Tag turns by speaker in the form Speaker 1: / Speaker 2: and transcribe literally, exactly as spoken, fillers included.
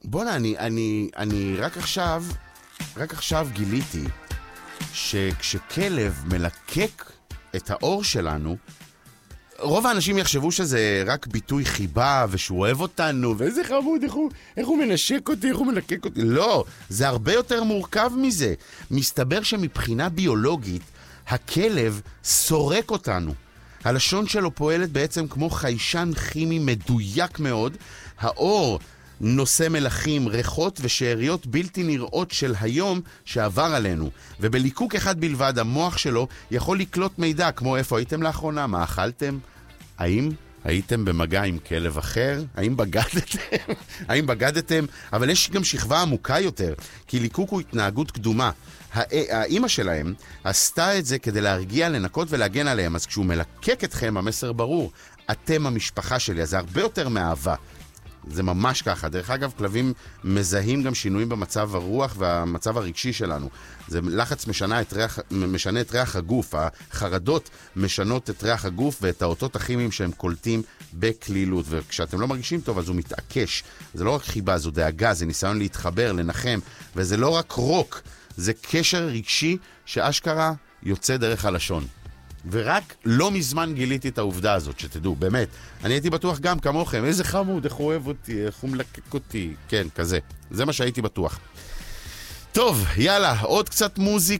Speaker 1: בוא'נה, אני, אני, אני רק עכשיו, רק עכשיו גיליתי שכשכלב מלקק את האור שלנו, רוב האנשים יחשבו שזה רק ביטוי חיבה, ושהוא אוהב אותנו, ואיזה חמוד, איך הוא, איך הוא מנשק אותי, איך הוא מלקק אותי. לא, זה הרבה יותר מורכב מזה. מסתבר שמבחינה ביולוגית, הכלב סורק אותנו. הלשון שלו פועלת בעצם כמו חיישן כימי מדויק מאוד. האור נושא מלחים, ריחות ושאריות בלתי נראות של היום שעבר עלינו. ובליקוק אחד בלבד, המוח שלו יכול לקלוט מידע, כמו איפה הייתם לאחרונה, מה אכלתם, האם הייתם במגע עם כלב אחר, האם בגדתם, האם בגדתם, אבל יש גם שכבה עמוקה יותר, כי ליקוק הוא התנהגות קדומה. האמא שלהם עשתה את זה כדי להרגיע, לנקות ולהגן עליהם, אז כשהוא מלקק אתכם, המסר ברור, אתם המשפחה שלי, אז זה הרבה יותר מאהבה. זה ממש ככה. דרך אגב, כלבים מזהים גם שינויים במצב הרוח והמצב הרגשי שלנו. זה לחץ משנה את ריח, משנה את ריח הגוף. החרדות משנות את ריח הגוף ואת האותות הכימיים שהם קולטים בכלילות. וכשאתם לא מרגישים טוב, אז הוא מתעקש. זה לא רק חיבה, זו דאגה, זה ניסיון להתחבר, לנחם. וזה לא רק רוק, זה קשר רגשי שאשכרה יוצא דרך הלשון. ורק לא מזמן גיליתי את העובדה הזאת, שתדעו, באמת. אני הייתי בטוח גם כמוכם, איזה חמוד, איך הוא אוהב אותי, איך הוא מלקק אותי. כן, כזה. זה מה שהייתי בטוח. טוב, יאללה, עוד קצת מוזיקה.